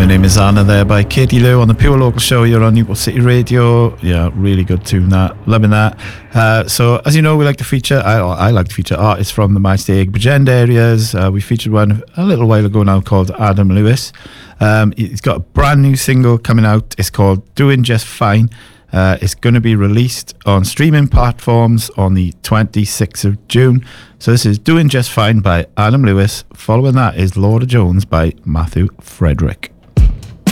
My name is Anna there by Katie Lou on the Pure Local Show. You're on Newport City Radio. Yeah, really good tune that. Loving that. So as you know, we like to feature, I like to feature artists from the Maesteg Bridgend areas. We featured one a little while ago now called Adam Lewis. He's got a brand new single coming out. It's called Doing Just Fine. It's going to be released on streaming platforms on the 26th of June. So this is Doing Just Fine by Adam Lewis. Following that is Laura Jones by Matthew Frederick.